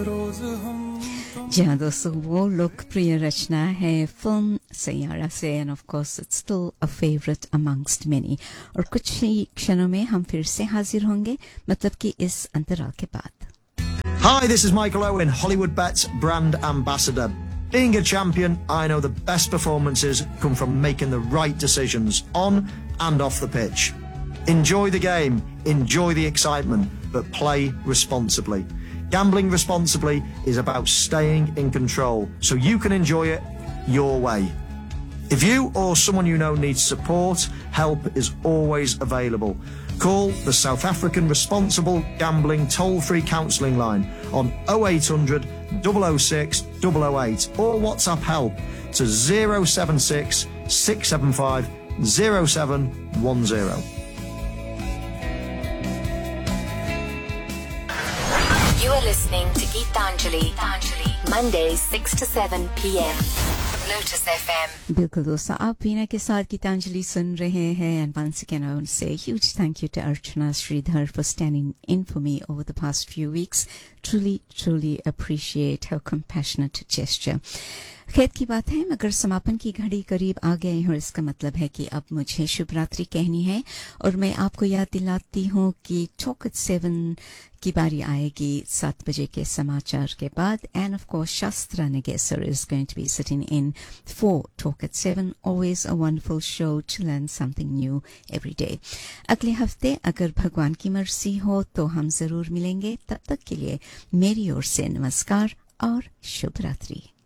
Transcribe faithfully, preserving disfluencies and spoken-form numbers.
जी हाँ दोस्तों, वो लोकप्रिय रचना है फिल्म सैयारा से, end of course it's still a favourite amongst many. और कुछ ही क्षणों में हम फिर से हाजिर होंगे, मतलब कि इस अंतराल के बाद। Hi, this is Michael Owen, Hollywood Bets brand ambassador. Being a champion, I know the best performances come from making the right decisions on and off the pitch. Enjoy the game, enjoy the excitement, but play responsibly. Gambling responsibly is about staying in control, so you can enjoy it your way. If you or someone you know needs support, help is always available. Call the South African Responsible Gambling Toll-Free Counselling Line on oh eight hundred, double oh six, double oh eight or WhatsApp help to zero seven six, six seven five, zero seven one zero. You are listening to Geetanjali, Mondays six to seven p m Lotus F M. बिल्कुल दोस्तों, आप वीना के साथ गीतांजलि सुन रहे हैं, and once again I want to say a huge thank you to Archana Sridhar for standing in for me over the past few weeks. Truly, truly appreciate her compassionate gesture. खेद की बात है, मगर समापन की घड़ी करीब आ गए हैं, इसका मतलब है कि अब मुझे शुभ रात्रि कहनी है। और मैं आपको याद दिलाती हूँ कि टॉक एट सेवन की बारी आएगी सात बजे के समाचार के बाद, एंड ऑफ कोर्स शास्त्रा Nagesar is going to be sitting in for talk eight seven. Always a wonderful show to learn something new every day. अगले हफ्ते अगर भगवान की मर्जी हो तो हम जरूर मिलेंगे। तब तक के लिए मेरी ओर से नमस्कार और शुभ रात्रि।